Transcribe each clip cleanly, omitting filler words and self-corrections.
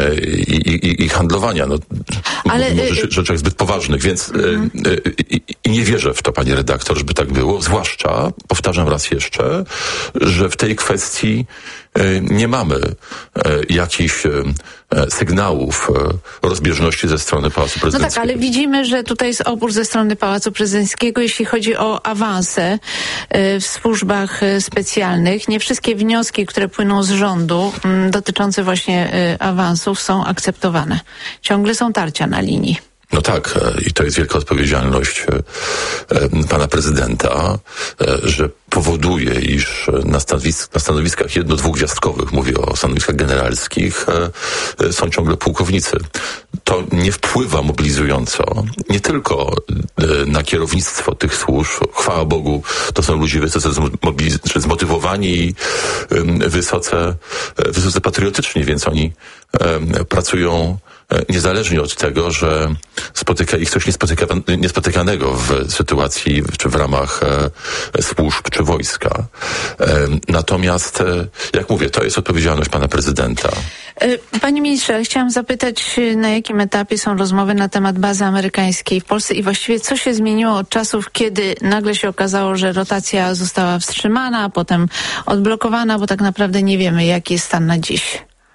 i handlowania. No, ale może rzeczach zbyt poważnych, więc i nie wierzę w to, pani redaktor, żeby tak było. Zwłaszcza, powtarzam raz jeszcze, że w tej kwestii nie mamy jakichś sygnałów rozbieżności ze strony Pałacu Prezydenckiego. No tak, ale widzimy, że tutaj jest opór ze strony Pałacu Prezydenckiego, jeśli chodzi o awanse w służbach specjalnych. Nie wszystkie wnioski, które płyną z rządu dotyczące właśnie awansów są akceptowane. Ciągle są tarcia na linii. No tak, i to jest wielka odpowiedzialność pana prezydenta, że powoduje, iż na stanowiskach 1-2-gwiazdkowych, mówię o stanowiskach generalskich, są ciągle pułkownicy. To nie wpływa mobilizująco nie tylko na kierownictwo tych służb. Chwała Bogu, to są ludzie wysoce zmotywowani i wysoce patriotyczni, więc oni pracują niezależnie od tego, że spotyka ich coś niespotykanego w sytuacji, czy w ramach służb, czy wojska. Natomiast, jak mówię, to jest odpowiedzialność pana prezydenta. Panie ministrze, chciałam zapytać, na jakim etapie są rozmowy na temat bazy amerykańskiej w Polsce i właściwie co się zmieniło od czasów, kiedy nagle się okazało, że rotacja została wstrzymana, a potem odblokowana, bo tak naprawdę nie wiemy, jaki jest stan na dziś.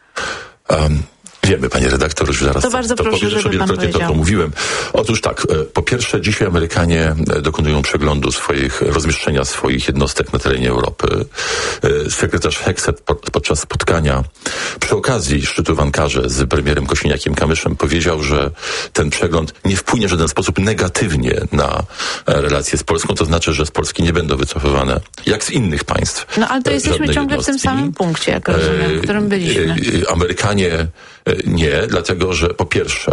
Wiemy, panie redaktor, już zaraz to bardzo proszę, żeby pan powiedział. To mówiłem. Otóż tak, po pierwsze dzisiaj Amerykanie dokonują przeglądu rozmieszczenia swoich jednostek na terenie Europy. Sekretarz Hegseth podczas spotkania przy okazji szczytu w Ankarze z premierem Kosiniakiem-Kamyszem powiedział, że ten przegląd nie wpłynie w żaden sposób negatywnie na relacje z Polską, to znaczy, że z Polski nie będą wycofywane, jak z innych państw. No ale to jesteśmy ciągle w tym samym punkcie, jak rozumiem, w którym byliśmy. Amerykanie nie, dlatego że po pierwsze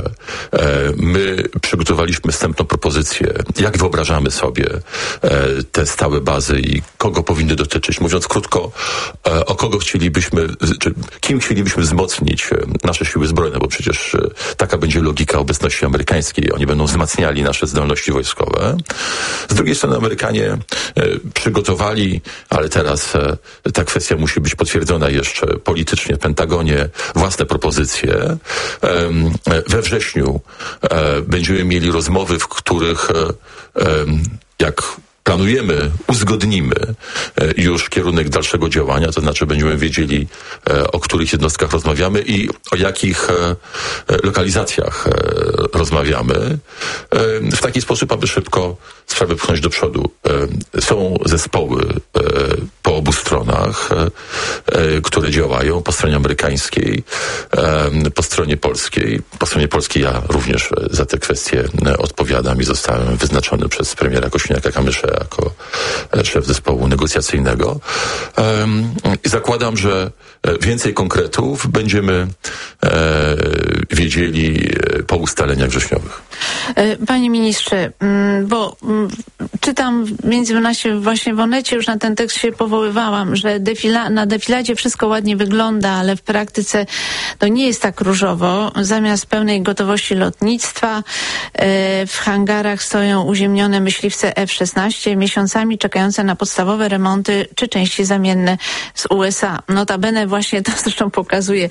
my przygotowaliśmy wstępną propozycję, jak wyobrażamy sobie te stałe bazy i kogo powinny dotyczyć. Mówiąc krótko, o kogo chcielibyśmy, czy kim chcielibyśmy wzmocnić nasze siły zbrojne, bo przecież taka będzie logika obecności amerykańskiej. Oni będą wzmacniali nasze zdolności wojskowe. Z drugiej strony Amerykanie przygotowali, ale teraz ta kwestia musi być potwierdzona jeszcze politycznie w Pentagonie, własne propozycje. We wrześniu będziemy mieli rozmowy, w których jak planujemy, uzgodnimy już kierunek dalszego działania, to znaczy będziemy wiedzieli, o których jednostkach rozmawiamy i o jakich lokalizacjach rozmawiamy, w taki sposób, aby szybko sprawę pchnąć do przodu. Są zespoły po obu stronach, które działają, po stronie amerykańskiej, po stronie polskiej. Po stronie polskiej ja również za te kwestie odpowiadam i zostałem wyznaczony przez premiera Kosiniaka-Kamysza jako szef zespołu negocjacyjnego. I zakładam, że więcej konkretów będziemy wiedzieli po ustaleniach wrześniowych. Panie ministrze, bo czytam między właśnie w Onecie, już na ten tekst się powoływałam, że na defiladzie wszystko ładnie wygląda, ale w praktyce to nie jest tak różowo. Zamiast pełnej gotowości lotnictwa w hangarach stoją uziemnione myśliwce F-16, miesiącami czekające na podstawowe remonty czy części zamienne z USA. Notabene właśnie to zresztą pokazuje,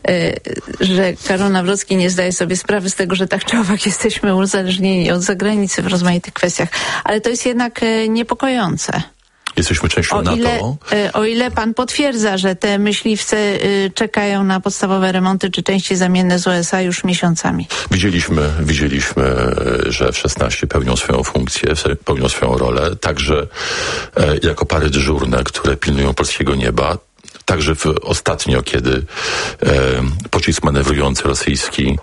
że Karol Nawrocki nie zdaje sobie sprawy z tego, że tak czy owak jesteśmy uzależnieni od zagranicy w rozmaitych kwestiach. Ale to jest jednak niepokojące. Jesteśmy częścią NATO. O ile pan potwierdza, że te myśliwce czekają na podstawowe remonty czy części zamienne z USA już miesiącami. Widzieliśmy, że F-16 pełnią swoją funkcję, pełnią swoją rolę, także jako pary dyżurne, które pilnują polskiego nieba. Także ostatnio, kiedy pocisk manewrujący rosyjski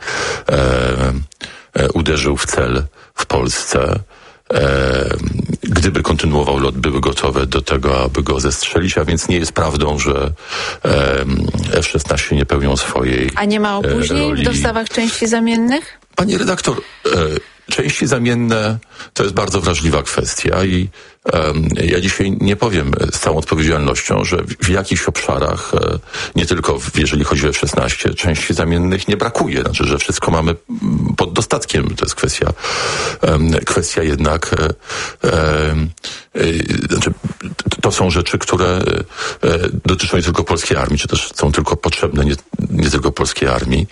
uderzył w cel w Polsce, gdyby kontynuował lot, były gotowe do tego, aby go zestrzelić, a więc nie jest prawdą, że F-16 nie pełnią swojej A nie ma opóźnień roli. w dostawach części zamiennych? Pani redaktor, części zamienne to jest bardzo wrażliwa kwestia i ja dzisiaj nie powiem z całą odpowiedzialnością, że w jakichś obszarach, nie tylko jeżeli chodzi o F-16, części zamiennych nie brakuje. Znaczy, że wszystko mamy pod dostatkiem. To jest kwestia jednak znaczy, to są rzeczy, które dotyczą nie tylko polskiej armii, czy też są tylko potrzebne nie tylko polskiej armii.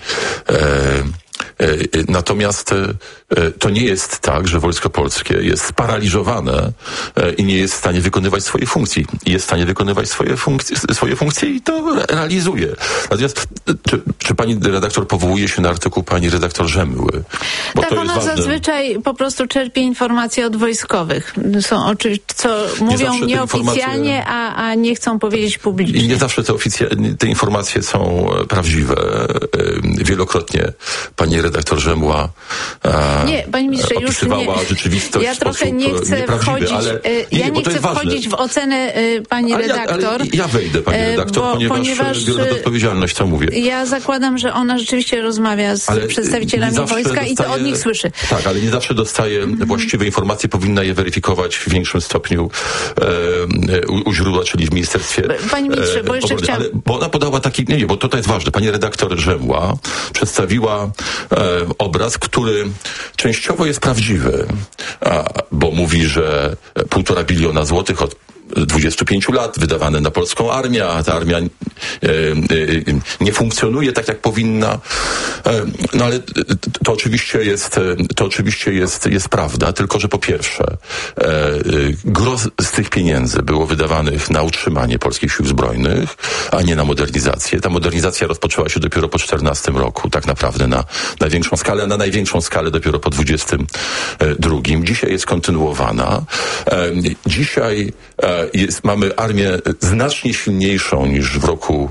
Natomiast to nie jest tak, że Wojsko Polskie jest sparaliżowane i nie jest w stanie wykonywać swojej funkcji. Jest w stanie wykonywać swoje funkcje i to realizuje. Natomiast czy pani redaktor powołuje się na artykuł pani redaktor Rzemły? Bo tak, to ona jest ważne. Zazwyczaj po prostu czerpie informacje od wojskowych. Są oczywiście, co mówią nieoficjalnie, a nie chcą powiedzieć publicznie. I nie zawsze te informacje są prawdziwe. Wielokrotnie pani redaktor Rzemła nie, panie ministrze, już nie. Rzeczywistość ja trochę nie chcę wchodzić, ale ja nie chcę wchodzić w ocenę pani redaktor. Ale ja wejdę, pani redaktor, ponieważ biorę pod odpowiedzialność, co mówię. Ja zakładam, że ona rzeczywiście rozmawia z przedstawicielami wojska i to od nich słyszy. Tak, ale nie zawsze dostaje właściwe informacje, powinna je weryfikować w większym stopniu u źródła, czyli w ministerstwie. Panie ministrze, bo jeszcze chciałam... Bo ona podała taki, nie, bo to jest ważne, pani redaktor Rzemła przedstawiła obraz, który częściowo jest prawdziwy, bo mówi, że 1,5 biliona złotych od 25 lat wydawane na polską armię, a ta armia nie funkcjonuje tak, jak powinna. No ale to oczywiście jest prawda, tylko że po pierwsze gros z tych pieniędzy było wydawanych na utrzymanie polskich sił zbrojnych, a nie na modernizację. Ta modernizacja rozpoczęła się dopiero po 14 roku, tak naprawdę na większą skalę, a na największą skalę dopiero po 22. Dzisiaj jest kontynuowana. Dzisiaj mamy armię znacznie silniejszą niż w roku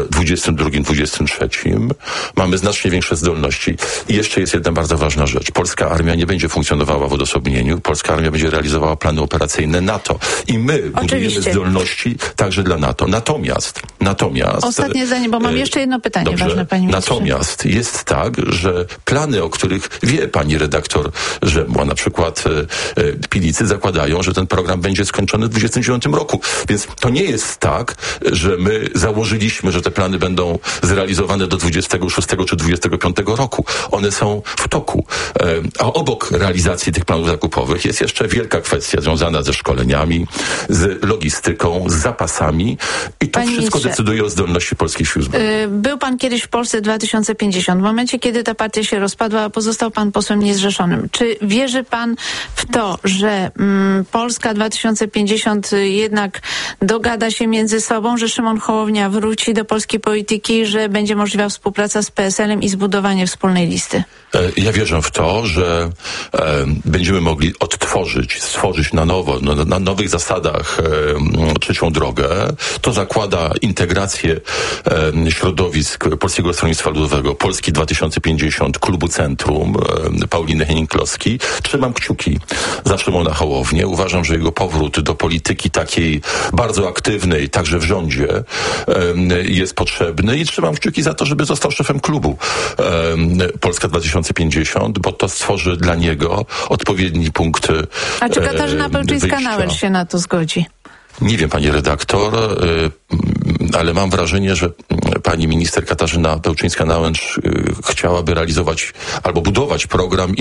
22-23. Mamy znacznie większe zdolności. I jeszcze jest jedna bardzo ważna rzecz. Polska armia nie będzie funkcjonowała w odosobnieniu. Polska armia będzie realizowała plany operacyjne NATO. I my budujemy zdolności także dla NATO. Natomiast... Ostatnie zdanie, bo mam jeszcze jedno pytanie ważne, panie ministrze. Natomiast jest tak, że plany, o których wie pani redaktor Rzemła, na przykład Pilicy, zakładają, że ten program będzie skończony w 29 roku. Więc to nie jest tak, że my założyliśmy, że te plany będą zrealizowane do 26 czy 25 roku. One są w toku. A obok realizacji tych planów zakupowych jest jeszcze wielka kwestia związana ze szkoleniami, z logistyką, z zapasami i to wszystko decyduje o zdolności polskich sił zbrojnych. Był pan kiedyś w Polsce 2050. W momencie, kiedy ta partia się rozpadła, pozostał pan posłem niezrzeszonym. Czy wierzy pan w to, że Polska 2050 jednak dogada się między sobą, że Szymon Hołownia wróci do polskiej polityki, że będzie możliwa współpraca z PSL-em i zbudowanie wspólnej listy? Ja wierzę w to, że będziemy mogli stworzyć na nowo, na nowych zasadach trzecią drogę. To zakłada integrację środowisk Polskiego Stronnictwa Ludowego, Polski 2050, Klubu Centrum, Pauliny Henning-Kloski. Trzymam kciuki za Szymona Hołownię. Uważam, że jego powrót do polityki takiej bardzo aktywnej, także w rządzie, jest potrzebny i trzymam kciuki za to, żeby został szefem klubu Polska 2050, bo to stworzy dla niego odpowiedni punkt wyjścia. A czy Katarzyna Pełczyńska-Nałęcz się na to zgodzi? Nie wiem, pani redaktor, ale mam wrażenie, że pani minister Katarzyna Pełczyńska-Nałęcz chciałaby realizować albo budować program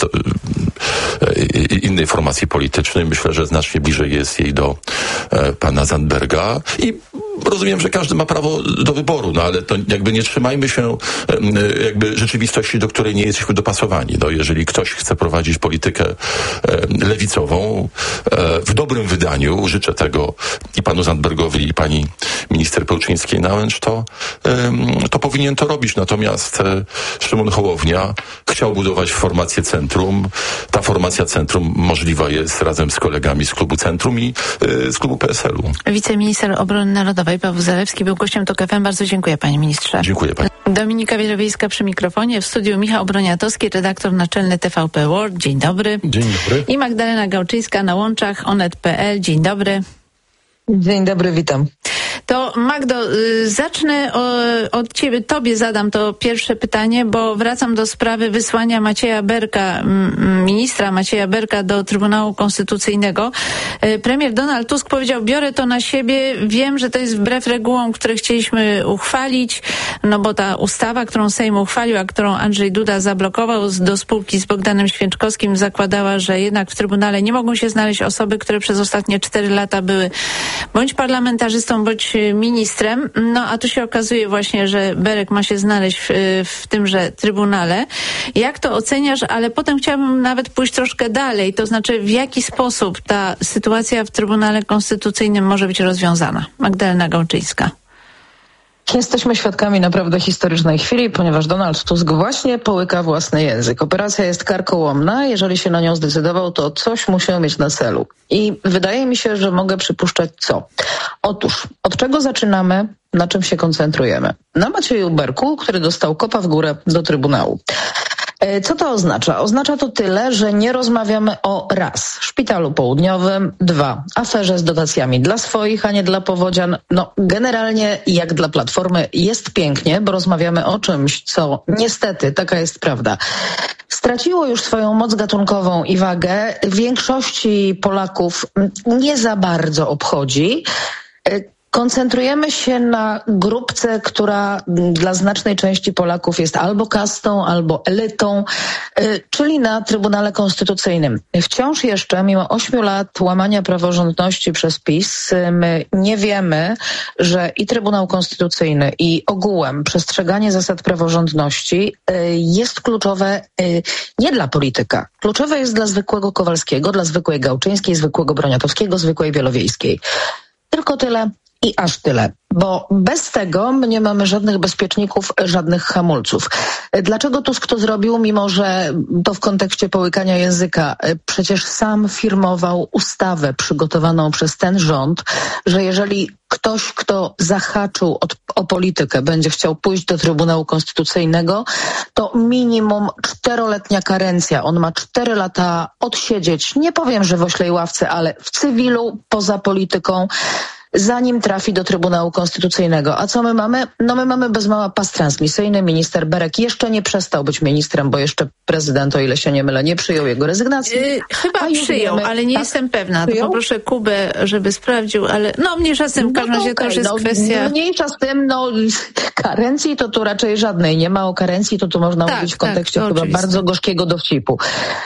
innej formacji politycznej. Myślę, że znacznie bliżej jest jej do pana Zandberga i rozumiem, że każdy ma prawo do wyboru, no ale to jakby nie trzymajmy się jakby rzeczywistości, do której nie jesteśmy dopasowani. No, jeżeli ktoś chce prowadzić politykę lewicową w dobrym wydaniu, życzę tego i panu Zandbergowi, i pani minister Pełczyńskiej-Nałęcz, to powinien to robić. Natomiast Szymon Hołownia chciał budować formację centrum. Ta formacja centrum możliwa jest razem z kolegami z klubu Centrum i z klubu PSL-u. Wiceminister Obrony Narodowej Paweł Zalewski był gościem TOK FM. Bardzo dziękuję, panie ministrze. Dziękuję pani. Dominika Wielowiejska przy mikrofonie, w studiu Michał Broniatowski, redaktor naczelny TVP World. Dzień dobry. Dzień dobry. I Magdalena Gałczyńska na łączach onet.pl. Dzień dobry. Dzień dobry, witam. To To Magdo, zacznę od ciebie. Tobie zadam to pierwsze pytanie, bo wracam do sprawy wysłania Macieja Berka, ministra Macieja Berka do Trybunału Konstytucyjnego. Premier Donald Tusk powiedział, biorę to na siebie, wiem, że to jest wbrew regułom, które chcieliśmy uchwalić, no bo ta ustawa, którą Sejm uchwalił, a którą Andrzej Duda zablokował do spółki z Bogdanem Święczkowskim, zakładała, że jednak w Trybunale nie mogą się znaleźć osoby, które przez ostatnie 4 lata były bądź parlamentarzystą, bądź ministrem. No a tu się okazuje właśnie, że Berek ma się znaleźć w tymże Trybunale. Jak to oceniasz? Ale potem chciałabym nawet pójść troszkę dalej. To znaczy, w jaki sposób ta sytuacja w Trybunale Konstytucyjnym może być rozwiązana? Magdalena Gałczyńska. Jesteśmy świadkami naprawdę historycznej chwili, ponieważ Donald Tusk właśnie połyka własny język. Operacja jest karkołomna, jeżeli się na nią zdecydował, to coś musiał mieć na celu. I wydaje mi się, że mogę przypuszczać co. Otóż, od czego zaczynamy, na czym się koncentrujemy? Na Macieju Berku, który dostał kopa w górę do Trybunału. Co to oznacza? Oznacza to tyle, że nie rozmawiamy o raz, Szpitalu Południowym, 2, aferze z dotacjami dla swoich, a nie dla powodzian. No generalnie jak dla Platformy jest pięknie, bo rozmawiamy o czymś, co niestety, taka jest prawda, straciło już swoją moc gatunkową i wagę. Większości Polaków nie za bardzo obchodzi. Koncentrujemy się na grupce, która dla znacznej części Polaków jest albo kastą, albo elitą, czyli na Trybunale Konstytucyjnym. Wciąż jeszcze, mimo 8 lat łamania praworządności przez PiS, my nie wiemy, że i Trybunał Konstytucyjny, i ogółem przestrzeganie zasad praworządności jest kluczowe nie dla polityka. Kluczowe jest dla zwykłego Kowalskiego, dla zwykłej Gałczyńskiej, zwykłego Broniatowskiego, zwykłej Wielowiejskiej. Tylko tyle. I aż tyle, bo bez tego my nie mamy żadnych bezpieczników, żadnych hamulców. Dlaczego Tusk to zrobił, mimo że to w kontekście połykania języka? Przecież sam firmował ustawę przygotowaną przez ten rząd, że jeżeli ktoś, kto zahaczył o politykę, będzie chciał pójść do Trybunału Konstytucyjnego, to minimum 4-letnia karencja. On ma 4 lata odsiedzieć, nie powiem, że w oślej ławce, ale w cywilu, poza polityką, zanim trafi do Trybunału Konstytucyjnego. A co my mamy? No my mamy bez mała pas transmisyjny. Minister Berek jeszcze nie przestał być ministrem, bo jeszcze prezydent, o ile się nie mylę, nie przyjął jego rezygnacji. Chyba przyjął, ale nie jestem pewna. To poproszę Kubę, żeby sprawdził, ale no mniejsza z tym, w każdym razie to już jest kwestia... Mniejsza z tym, karencji to tu raczej żadnej nie ma. O karencji to tu można mówić w kontekście chyba bardzo gorzkiego dowcipu.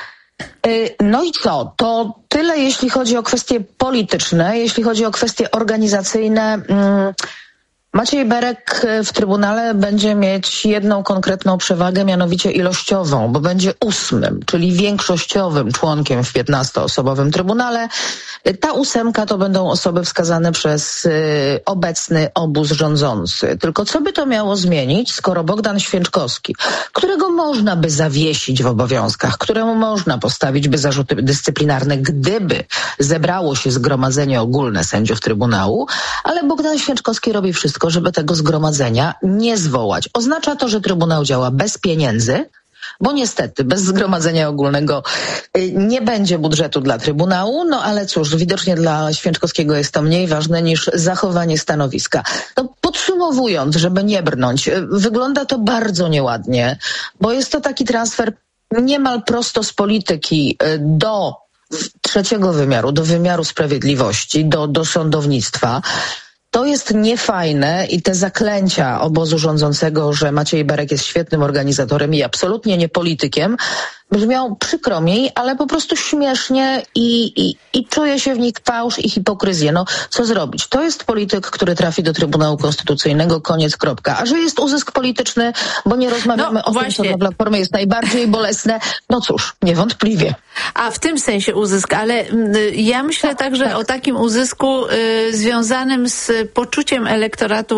No i co? To tyle, jeśli chodzi o kwestie polityczne. Jeśli chodzi o kwestie organizacyjne, Maciej Berek w Trybunale będzie mieć jedną konkretną przewagę, mianowicie ilościową, bo będzie 8., czyli większościowym członkiem w 15-osobowym Trybunale. Ta 8 to będą osoby wskazane przez obecny obóz rządzący. Tylko co by to miało zmienić, skoro Bogdan Święczkowski, którego można by zawiesić w obowiązkach, któremu można postawić by zarzuty dyscyplinarne, gdyby zebrało się zgromadzenie ogólne sędziów Trybunału, ale Bogdan Święczkowski robi wszystko, żeby tego zgromadzenia nie zwołać. Oznacza to, że Trybunał działa bez pieniędzy, bo niestety bez zgromadzenia ogólnego nie będzie budżetu dla Trybunału, no ale cóż, widocznie dla Święczkowskiego jest to mniej ważne niż zachowanie stanowiska. No, podsumowując, żeby nie brnąć, wygląda to bardzo nieładnie, bo jest to taki transfer niemal prosto z polityki do trzeciego wymiaru, do wymiaru sprawiedliwości, do sądownictwa. To jest niefajne i te zaklęcia obozu rządzącego, że Maciej Berek jest świetnym organizatorem i absolutnie nie politykiem, brzmiał przykro mi, ale po prostu śmiesznie i czuje się w nich fałsz i hipokryzję. No, co zrobić? To jest polityk, który trafi do Trybunału Konstytucyjnego, koniec, kropka. A że jest uzysk polityczny, bo nie rozmawiamy o tym, co dla Platformy jest najbardziej bolesne, no cóż, niewątpliwie. A w tym sensie uzysk, ale ja myślę także o takim uzysku związanym z poczuciem elektoratu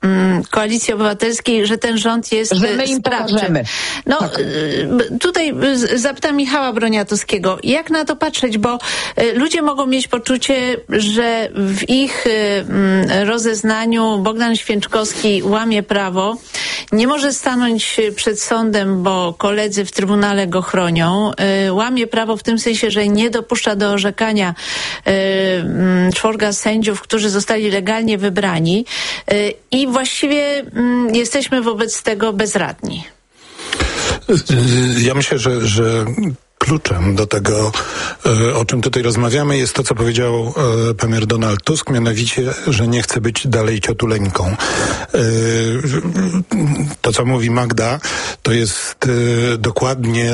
Koalicji Obywatelskiej, że ten rząd jest że my im sprawczy. pokażemy. No, tak. Tutaj zapytam Michała Broniatowskiego, jak na to patrzeć, bo ludzie mogą mieć poczucie, że w ich rozeznaniu Bogdan Święczkowski łamie prawo, nie może stanąć przed sądem, bo koledzy w Trybunale go chronią, łamie prawo w tym sensie, że nie dopuszcza do orzekania czworga sędziów, którzy zostali legalnie wybrani i właściwie jesteśmy wobec tego bezradni. Ja myślę, że kluczem do tego, o czym tutaj rozmawiamy, jest to, co powiedział premier Donald Tusk, mianowicie, że nie chce być dalej ciotuleńką. To, co mówi Magda, to jest dokładnie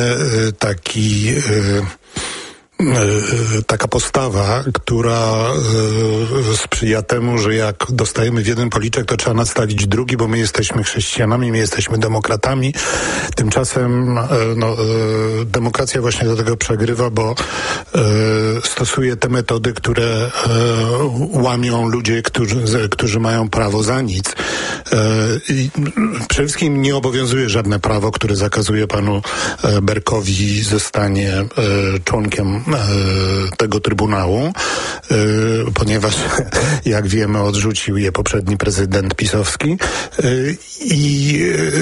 taka postawa, która sprzyja temu, że jak dostajemy w jeden policzek, to trzeba nadstawić drugi, bo my jesteśmy chrześcijanami, my jesteśmy demokratami. Tymczasem demokracja właśnie do tego przegrywa, bo stosuje te metody, które łamią ludzie, którzy mają prawo za nic. I przede wszystkim nie obowiązuje żadne prawo, które zakazuje panu Berkowi zostanie członkiem tego Trybunału, ponieważ, jak wiemy, odrzucił je poprzedni prezydent pisowski i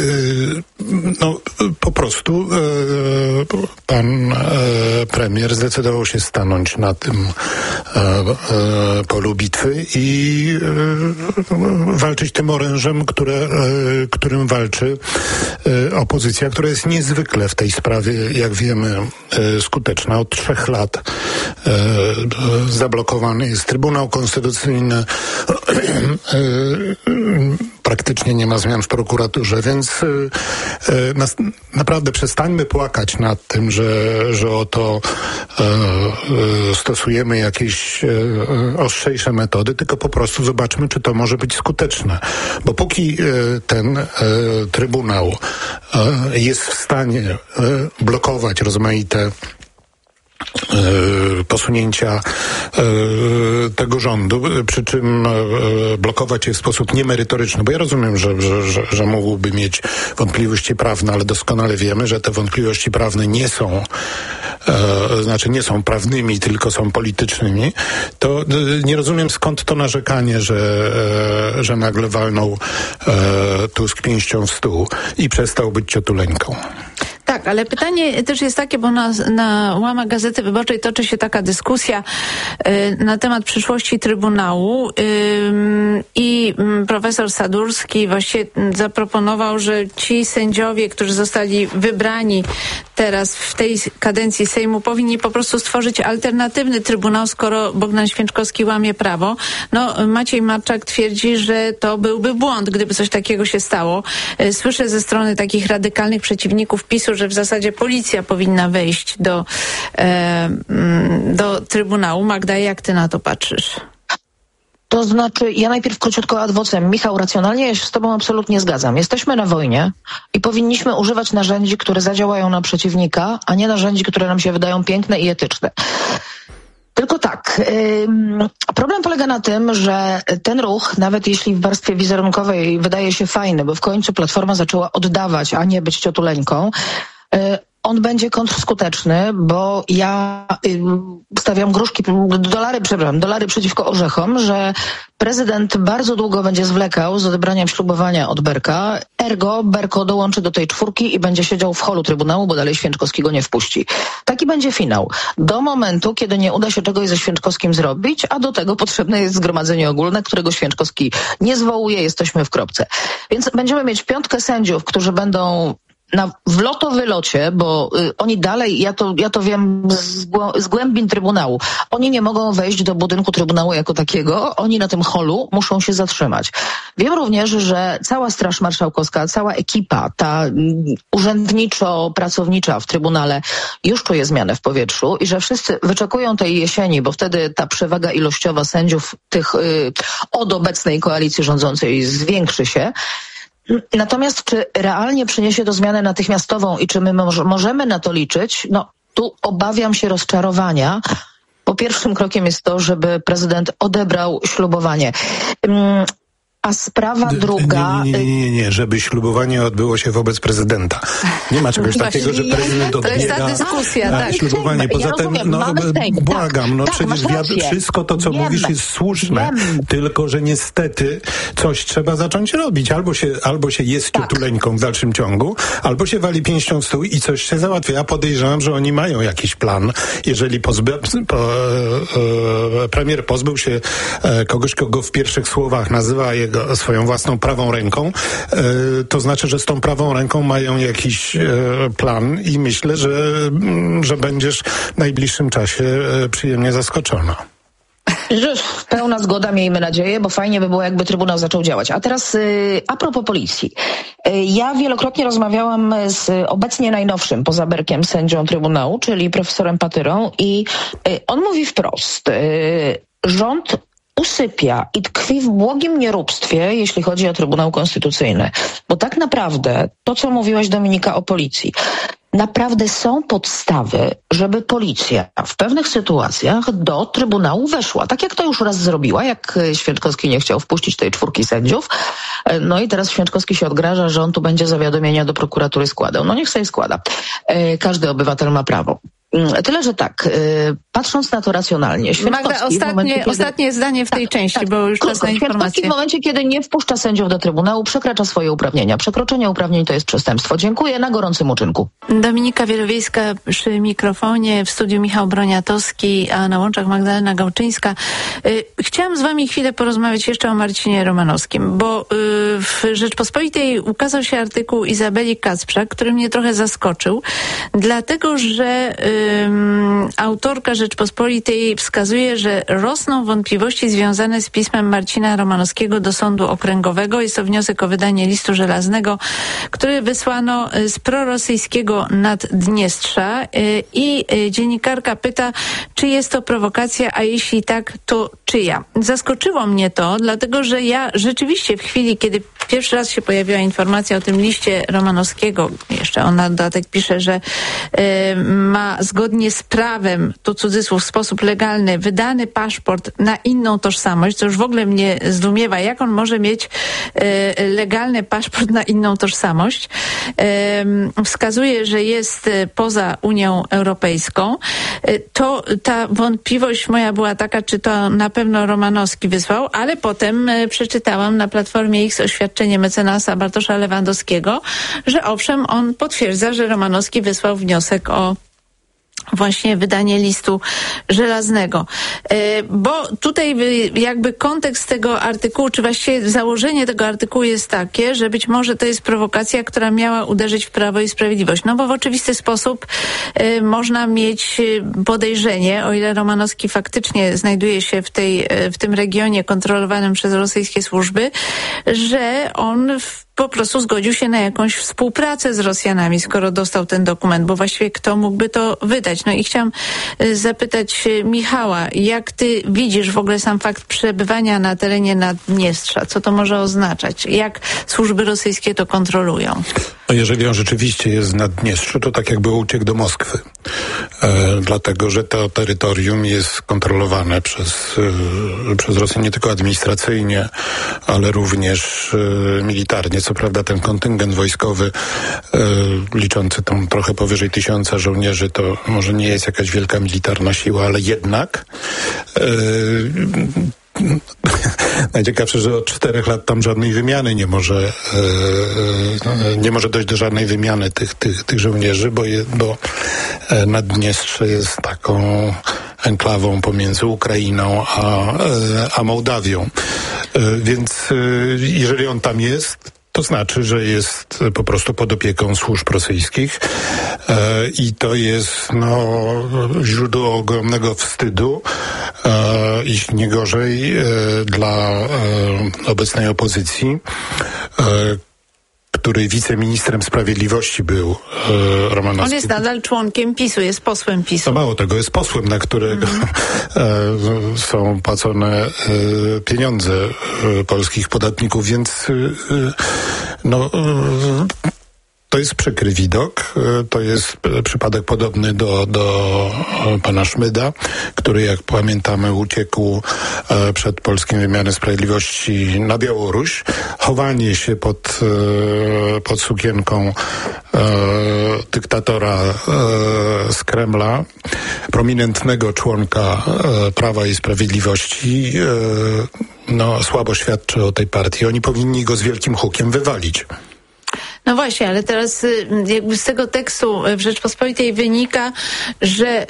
po prostu pan premier zdecydował się stanąć na tym polu bitwy i walczyć tym orężem, którym walczy opozycja, która jest niezwykle w tej sprawie, jak wiemy, skuteczna. Od 3 lat zablokowany jest Trybunał Konstytucyjny, praktycznie nie ma zmian w prokuraturze, więc naprawdę przestańmy płakać nad tym, że oto stosujemy jakieś ostrzejsze metody, tylko po prostu zobaczmy, czy to może być skuteczne. Bo póki ten Trybunał jest w stanie blokować rozmaite posunięcia tego rządu, przy czym blokować je w sposób niemerytoryczny, bo ja rozumiem, że mógłby mieć wątpliwości prawne, ale doskonale wiemy, że te wątpliwości prawne nie są prawnymi, tylko są politycznymi, to nie rozumiem, skąd to narzekanie, że nagle walnął Tusk pięścią w stół i przestał być ciotuleńką. Tak, ale pytanie też jest takie, bo na łamach Gazety Wyborczej toczy się taka dyskusja na temat przyszłości Trybunału i profesor Sadurski właściwie zaproponował, że ci sędziowie, którzy zostali wybrani teraz w tej kadencji Sejmu, powinni po prostu stworzyć alternatywny Trybunał, skoro Bogdan Święczkowski łamie prawo. No, Maciej Marczak twierdzi, że to byłby błąd, gdyby coś takiego się stało. Słyszę ze strony takich radykalnych przeciwników PiS-u, że w zasadzie policja powinna wejść do Trybunału. Magda, jak ty na to patrzysz? To znaczy, ja najpierw króciutko ad vocem. Michał, racjonalnie ja się z tobą absolutnie zgadzam. Jesteśmy na wojnie i powinniśmy używać narzędzi, które zadziałają na przeciwnika, a nie narzędzi, które nam się wydają piękne i etyczne. Tylko tak, problem polega na tym, że ten ruch, nawet jeśli w warstwie wizerunkowej wydaje się fajny, bo w końcu Platforma zaczęła oddawać, a nie być ciotuleńką, on będzie kontrskuteczny, bo ja stawiam dolary przeciwko orzechom, że prezydent bardzo długo będzie zwlekał z odebraniem ślubowania od Berka, ergo Berko dołączy do tej 4 i będzie siedział w holu Trybunału, bo dalej Święczkowskiego nie wpuści. Taki będzie finał. Do momentu, kiedy nie uda się czegoś ze Święczkowskim zrobić, a do tego potrzebne jest zgromadzenie ogólne, którego Święczkowski nie zwołuje, jesteśmy w kropce. Więc będziemy mieć 5 sędziów, którzy będą w lotowylocie, bo oni dalej, ja to wiem z głębin Trybunału, oni nie mogą wejść do budynku Trybunału jako takiego, oni na tym holu muszą się zatrzymać. Wiem również, że cała Straż Marszałkowska, cała ekipa, ta urzędniczo-pracownicza w Trybunale już czuje zmianę w powietrzu i że wszyscy wyczekują tej jesieni, bo wtedy ta przewaga ilościowa sędziów tych od obecnej koalicji rządzącej zwiększy się. Natomiast czy realnie przyniesie to zmianę natychmiastową i czy my możemy na to liczyć? No, tu obawiam się rozczarowania, bo pierwszym krokiem jest to, żeby prezydent odebrał ślubowanie. A sprawa druga... Nie, żeby ślubowanie odbyło się wobec prezydenta. Nie ma czegoś takiego, że prezydent odbiera... To jest ta dyskusja, tak. Ślubowanie. Poza tym, błagam, przecież wszystko to, co mówisz, jest słuszne. Tylko, że niestety coś trzeba zacząć robić. Albo się jest ciutuleńką w dalszym ciągu, albo się wali pięścią w stół i coś się załatwia. Ja podejrzewam, że oni mają jakiś plan. Jeżeli premier pozbył się kogoś, kogo w pierwszych słowach nazywa swoją własną prawą ręką, to znaczy, że z tą prawą ręką mają jakiś plan i myślę, że będziesz w najbliższym czasie przyjemnie zaskoczona. Pełna zgoda, miejmy nadzieję, bo fajnie by było, jakby Trybunał zaczął działać. A teraz a propos policji. Ja wielokrotnie rozmawiałam z obecnie najnowszym poza Berkiem sędzią Trybunału, czyli profesorem Patyrą, i on mówi wprost, rząd usypia i tkwi w błogim nieróbstwie, jeśli chodzi o Trybunał Konstytucyjny. Bo tak naprawdę to, co mówiłaś, Dominika, o policji, naprawdę są podstawy, żeby policja w pewnych sytuacjach do Trybunału weszła. Tak jak to już raz zrobiła, jak Święczkowski nie chciał wpuścić tej 4 sędziów. No i teraz Święczkowski się odgraża, że on tu będzie zawiadomienia do prokuratury składał. No niech sobie składa. Każdy obywatel ma prawo. Tyle, że tak, patrząc na to racjonalnie, Magda, ostatnie zdanie w tej części, bo już czas na informację. W momencie, kiedy nie wpuszcza sędziów do Trybunału, przekracza swoje uprawnienia. Przekroczenie uprawnień to jest przestępstwo. Dziękuję, na gorącym uczynku. Dominika Wielowiejska przy mikrofonie, w studiu Michał Broniatowski, a na łączach Magdalena Gałczyńska. Chciałam z wami chwilę porozmawiać jeszcze o Marcinie Romanowskim, bo w Rzeczpospolitej ukazał się artykuł Izabeli Kacprzak, który mnie trochę zaskoczył, dlatego, że autorka Rzeczpospolitej wskazuje, że rosną wątpliwości związane z pismem Marcina Romanowskiego do Sądu Okręgowego. Jest to wniosek o wydanie listu żelaznego, który wysłano z prorosyjskiego Naddniestrza i dziennikarka pyta, czy jest to prowokacja, a jeśli tak, to czyja? Zaskoczyło mnie to, dlatego że ja rzeczywiście w chwili, kiedy pierwszy raz się pojawiła informacja o tym liście Romanowskiego, jeszcze on na dodatek pisze, że ma zgodnie z prawem, to cudzysłów, w sposób legalny, wydany paszport na inną tożsamość, co już w ogóle mnie zdumiewa, jak on może mieć legalny paszport na inną tożsamość. Wskazuje, że jest poza Unią Europejską. To ta wątpliwość moja była taka, czy to na pewno Romanowski wysłał, ale potem przeczytałam na Platformie X oświadczenie mecenasa Bartosza Lewandowskiego, że owszem, on potwierdza, że Romanowski wysłał wniosek o właśnie wydanie listu żelaznego. Bo tutaj jakby kontekst tego artykułu, czy właściwie założenie tego artykułu jest takie, że być może to jest prowokacja, która miała uderzyć w Prawo i Sprawiedliwość. No bo w oczywisty sposób można mieć podejrzenie, o ile Romanowski faktycznie znajduje się w tym regionie kontrolowanym przez rosyjskie służby, że on po prostu zgodził się na jakąś współpracę z Rosjanami, skoro dostał ten dokument, bo właściwie kto mógłby to wydać? No i chciałam zapytać Michała, jak ty widzisz w ogóle sam fakt przebywania na terenie Naddniestrza? Co to może oznaczać? Jak służby rosyjskie to kontrolują? No jeżeli on rzeczywiście jest w Naddniestrzu, to tak jakby uciekł do Moskwy. Dlatego, że to terytorium jest kontrolowane przez Rosję nie tylko administracyjnie, ale również militarnie. Co prawda ten kontyngent wojskowy liczący tam trochę powyżej 1000 żołnierzy to może nie jest jakaś wielka militarna siła, ale jednak najciekawsze, że od 4 lat tam żadnej wymiany nie może dojść do żadnej wymiany tych żołnierzy, bo Naddniestrze jest taką enklawą pomiędzy Ukrainą a Mołdawią. Więc jeżeli on tam jest, to znaczy, że jest po prostu pod opieką służb rosyjskich i to jest źródło ogromnego wstydu, jeśli nie gorzej, dla obecnej opozycji, której wiceministrem sprawiedliwości był Romanowski. On jest nadal członkiem PiS-u, jest posłem PiS-u. No mało tego, jest posłem, na którego są płacone pieniądze polskich podatników, więc To jest przykry widok. To jest przypadek podobny do pana Szmyda, który, jak pamiętamy, uciekł przed polskim wymiarem sprawiedliwości na Białoruś. Chowanie się pod sukienką dyktatora z Kremla, prominentnego członka Prawa i Sprawiedliwości, słabo świadczy o tej partii. Oni powinni go z wielkim hukiem wywalić. No właśnie, ale teraz jakby z tego tekstu w Rzeczpospolitej wynika, że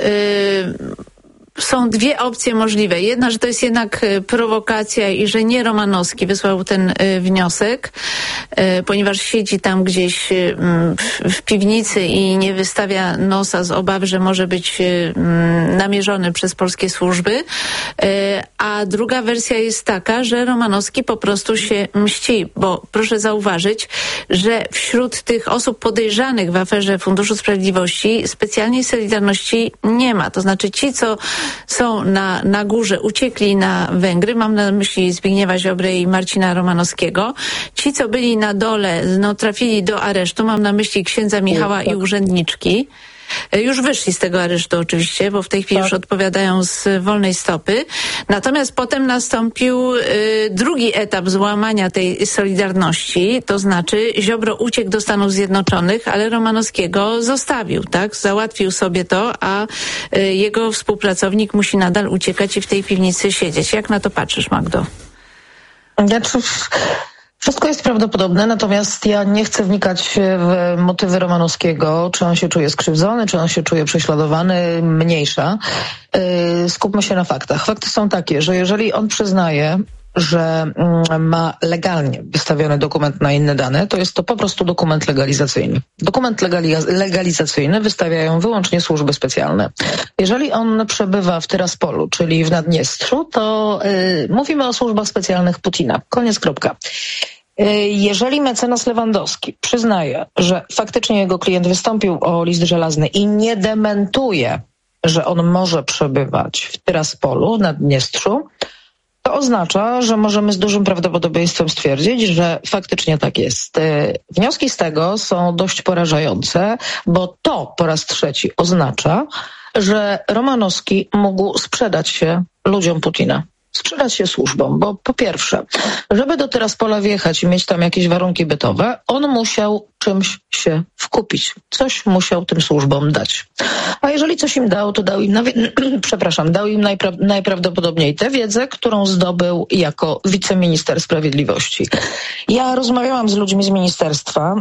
są dwie opcje możliwe. Jedna, że to jest jednak prowokacja i że nie Romanowski wysłał ten wniosek, ponieważ siedzi tam gdzieś w piwnicy i nie wystawia nosa z obawy, że może być namierzony przez polskie służby. A druga wersja jest taka, że Romanowski po prostu się mści, bo proszę zauważyć, że wśród tych osób podejrzanych w aferze Funduszu Sprawiedliwości specjalnej solidarności nie ma. To znaczy ci, co są na górze, uciekli na Węgry, mam na myśli Zbigniewa Ziobrę i Marcina Romanowskiego. Ci, co byli na dole, trafili do aresztu, mam na myśli księdza Michała i urzędniczki. Już wyszli z tego aresztu oczywiście, bo w tej chwili już odpowiadają z wolnej stopy. Natomiast potem nastąpił drugi etap złamania tej solidarności, to znaczy Ziobro uciekł do Stanów Zjednoczonych, ale Romanowskiego zostawił, tak? Załatwił sobie to, a jego współpracownik musi nadal uciekać i w tej piwnicy siedzieć. Jak na to patrzysz, Magdo? Wszystko jest prawdopodobne, natomiast ja nie chcę wnikać w motywy Romanowskiego, czy on się czuje skrzywdzony, czy on się czuje prześladowany, mniejsza. Skupmy się na faktach. Fakty są takie, że jeżeli on przyznaje, że ma legalnie wystawiony dokument na inne dane, to jest to po prostu dokument legalizacyjny. Dokument legalizacyjny wystawiają wyłącznie służby specjalne. Jeżeli on przebywa w Tyraspolu, czyli w Naddniestrzu, to mówimy o służbach specjalnych Putina. Koniec, kropka. Jeżeli mecenas Lewandowski przyznaje, że faktycznie jego klient wystąpił o list żelazny i nie dementuje, że on może przebywać w Tyraspolu, w Naddniestrzu, to oznacza, że możemy z dużym prawdopodobieństwem stwierdzić, że faktycznie tak jest. Wnioski z tego są dość porażające, bo to po raz trzeci oznacza, że Romanowski mógł sprzedać się ludziom Putina. Sprzedać się służbom, bo po pierwsze, żeby do Tyraspola wjechać i mieć tam jakieś warunki bytowe, on musiał czymś się wkupić. Coś musiał tym służbom dać. A jeżeli coś im dał, to dał im, dał im najprawdopodobniej tę wiedzę, którą zdobył jako wiceminister sprawiedliwości. Ja rozmawiałam z ludźmi z ministerstwa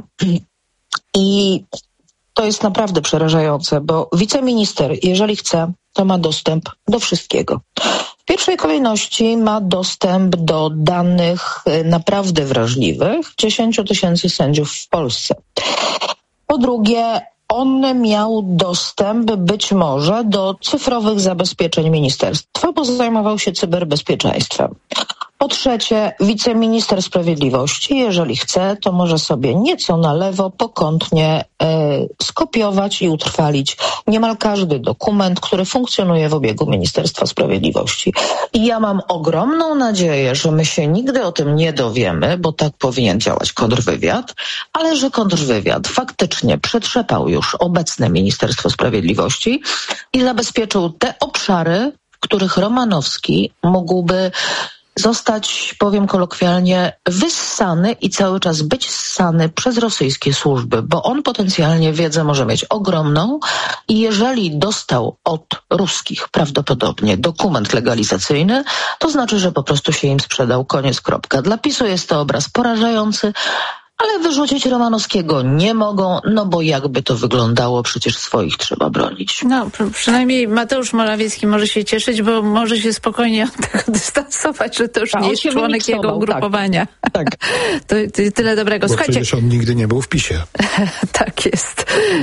i to jest naprawdę przerażające, bo wiceminister, jeżeli chce, to ma dostęp do wszystkiego. W pierwszej kolejności ma dostęp do danych naprawdę wrażliwych 10 000 sędziów w Polsce. Po drugie, on miał dostęp być może do cyfrowych zabezpieczeń ministerstwa, bo zajmował się cyberbezpieczeństwem. Po trzecie, wiceminister sprawiedliwości, jeżeli chce, to może sobie nieco na lewo, pokątnie skopiować i utrwalić niemal każdy dokument, który funkcjonuje w obiegu Ministerstwa Sprawiedliwości. I ja mam ogromną nadzieję, że my się nigdy o tym nie dowiemy, bo tak powinien działać kontrwywiad, ale że kontrwywiad faktycznie przetrzepał już obecne Ministerstwo Sprawiedliwości i zabezpieczył te obszary, w których Romanowski mógłby zostać, powiem kolokwialnie, wyssany i cały czas być ssany przez rosyjskie służby, bo on potencjalnie wiedzę może mieć ogromną i jeżeli dostał od ruskich prawdopodobnie dokument legalizacyjny, to znaczy, że po prostu się im sprzedał, koniec, kropka. Dla PiS-u jest to obraz porażający, ale wyrzucić Romanowskiego nie mogą, no bo jakby to wyglądało, przecież swoich trzeba bronić. No, przynajmniej Mateusz Morawiecki może się cieszyć, bo może się spokojnie od tego dystansować, że to już nie jest członek jego ugrupowania. Tak. To tyle dobrego. Bo słuchajcie, przecież on nigdy nie był w PiS-ie. Tak jest.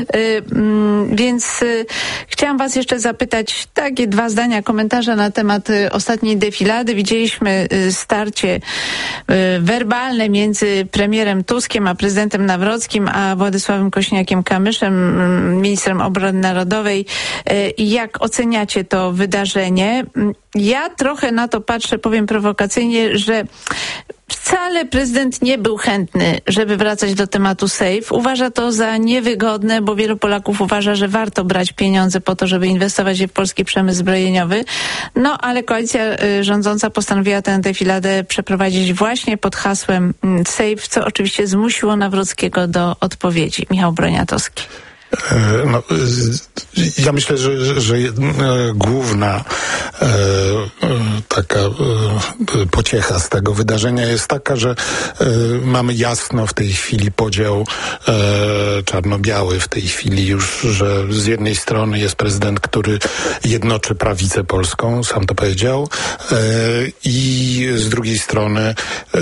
Więc chciałam was jeszcze zapytać takie 2 zdania komentarza na temat ostatniej defilady. Widzieliśmy starcie werbalne między premierem Tuskiem a prezydentem Nawrockim, a Władysławem Kośniakiem-Kamyszem, ministrem obrony narodowej. Jak oceniacie to wydarzenie? Ja trochę na to patrzę, powiem prowokacyjnie, że Wcale prezydent nie był chętny, żeby wracać do tematu SAFE. Uważa to za niewygodne, bo wielu Polaków uważa, że warto brać pieniądze po to, żeby inwestować je w polski przemysł zbrojeniowy. No, ale koalicja rządząca postanowiła tę defiladę przeprowadzić właśnie pod hasłem SAFE, co oczywiście zmusiło Nawrockiego do odpowiedzi. Michał Broniatowski. No, ja myślę, że główna taka pociecha z tego wydarzenia jest taka, że mamy jasno w tej chwili podział czarno-biały w tej chwili już, że z jednej strony jest prezydent, który jednoczy prawicę polską, sam to powiedział, i z drugiej strony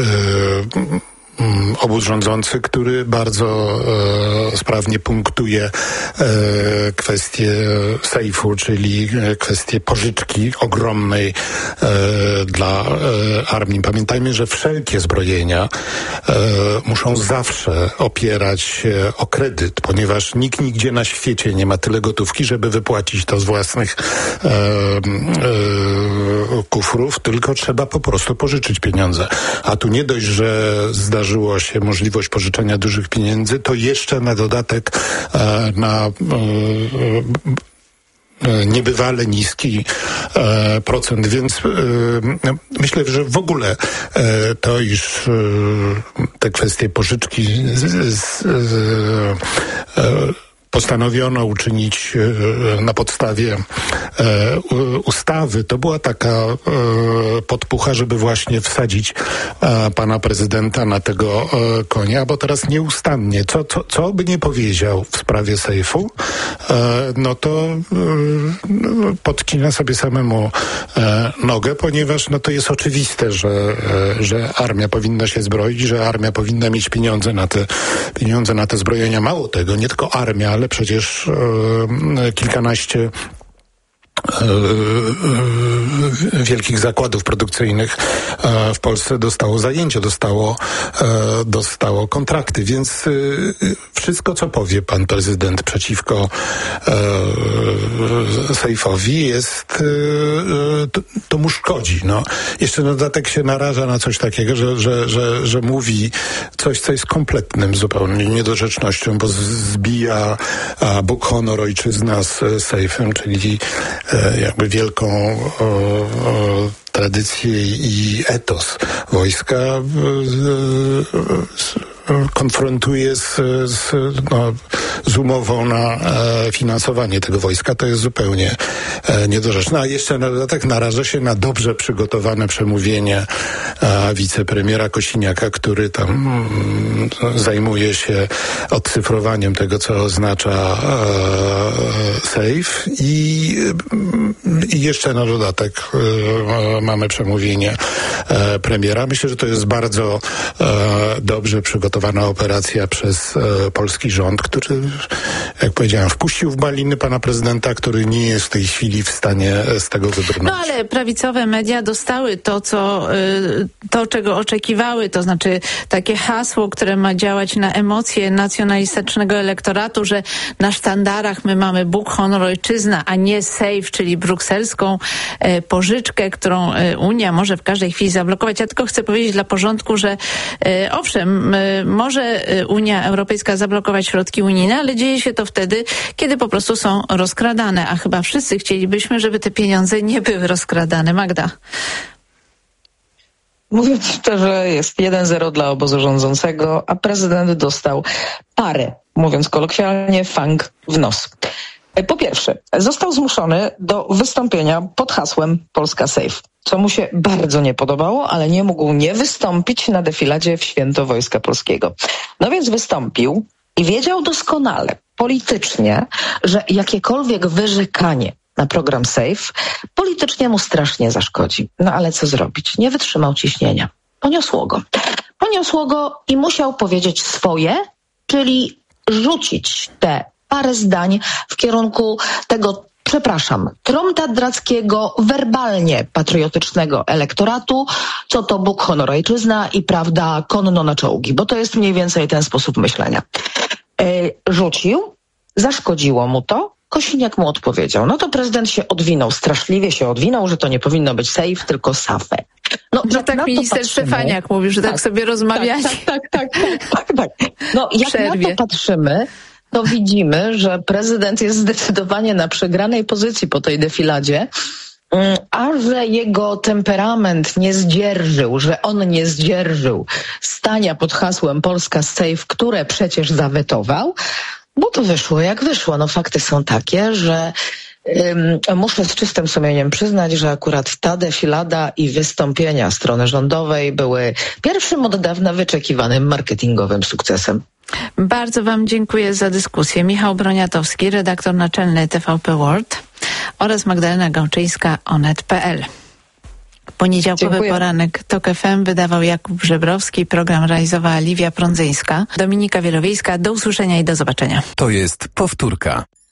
obóz rządzący, który bardzo sprawnie punktuje kwestię sejfu, czyli kwestię pożyczki ogromnej dla armii. Pamiętajmy, że wszelkie zbrojenia muszą zawsze opierać się o kredyt, ponieważ nikt nigdzie na świecie nie ma tyle gotówki, żeby wypłacić to z własnych kufrów, tylko trzeba po prostu pożyczyć pieniądze. A tu nie dość, że zdarzyło się możliwość pożyczenia dużych pieniędzy, to jeszcze na dodatek na niebywale niski procent, więc myślę, że w ogóle to, iż te kwestie pożyczki postanowiono uczynić na podstawie ustawy, to była taka podpucha, żeby właśnie wsadzić pana prezydenta na tego konia, bo teraz nieustannie, co by nie powiedział w sprawie sejfu, no to podcina sobie samemu nogę, ponieważ no to jest oczywiste, że armia powinna się zbroić, że armia powinna mieć pieniądze na te zbrojenia. Mało tego, nie tylko armia, ale przecież kilkanaście wielkich zakładów produkcyjnych w Polsce dostało zajęcie, dostało kontrakty, więc wszystko, co powie pan prezydent przeciwko sejfowi, jest to mu szkodzi. No. Jeszcze na dodatek się naraża na coś takiego, że mówi coś, co jest kompletnym zupełnie niedorzecznością, bo zbija Bóg, honor, ojczyzna z sejfem, czyli jakby wielką tradycję i etos wojska konfrontuje z umową na finansowanie tego wojska. To jest zupełnie niedorzeczne. A jeszcze na dodatek naraża się na dobrze przygotowane przemówienie wicepremiera Kosiniaka, który tam zajmuje się odcyfrowaniem tego, co oznacza sejf, i jeszcze na dodatek mamy przemówienie premiera. Myślę, że to jest bardzo dobrze przygotowana operacja przez polski rząd, który, jak powiedziałem, wpuścił w baliny pana prezydenta, który nie jest w tej chwili w stanie z tego wybrnąć. No ale prawicowe media dostały to, czego oczekiwały, to znaczy takie hasło, które ma działać na emocje nacjonalistycznego elektoratu, że na sztandarach my mamy Bóg, honor, ojczyzna, a nie sejf, czyli brukselską pożyczkę, którą Unia może w każdej chwili zablokować. Ja tylko chcę powiedzieć dla porządku, że owszem, może Unia Europejska zablokować środki unijne, ale dzieje się to wtedy, kiedy po prostu są rozkradane, a chyba wszyscy chcielibyśmy, żeby te pieniądze nie były rozkradane. Magda. Mówiąc szczerze, jest 1-0 dla obozu rządzącego, a prezydent dostał parę, mówiąc kolokwialnie, fang w nos. Po pierwsze, został zmuszony do wystąpienia pod hasłem Polska Safe, co mu się bardzo nie podobało, ale nie mógł nie wystąpić na defiladzie w Święto Wojska Polskiego. No więc wystąpił i wiedział doskonale, politycznie, że jakiekolwiek wyrzekanie na program Safe politycznie mu strasznie zaszkodzi. No ale co zrobić? Nie wytrzymał ciśnienia. Poniosło go i musiał powiedzieć swoje, czyli rzucić te parę zdań w kierunku tego, tromtadrackiego, werbalnie patriotycznego elektoratu, co to Bóg, honor, ojczyzna i prawda konno na czołgi, bo to jest mniej więcej ten sposób myślenia. Rzucił, zaszkodziło mu to, Kosiniak mu odpowiedział. No to prezydent się odwinął, straszliwie się odwinął, że to nie powinno być safe, tylko SAFE. No, że tak minister Stefaniak mówił, że tak sobie rozmawiali. Tak. No, jak na to patrzymy, to widzimy, że prezydent jest zdecydowanie na przegranej pozycji po tej defiladzie, a że jego temperament nie zdzierżył, że on nie zdzierżył stania pod hasłem Polska Safe, które przecież zawetował, no to wyszło jak wyszło. No fakty są takie, że muszę z czystym sumieniem przyznać, że akurat ta defilada i wystąpienia strony rządowej były pierwszym od dawna wyczekiwanym marketingowym sukcesem. Bardzo wam dziękuję za dyskusję. Michał Broniatowski, redaktor naczelny TVP World oraz Magdalena Gączyńska, Onet.pl. Poniedziałkowy poranek TOK FM wydawał Jakub Żebrowski, program realizowała Liwia Prądzyńska. Dominika Wielowiejska, do usłyszenia i do zobaczenia. To jest powtórka.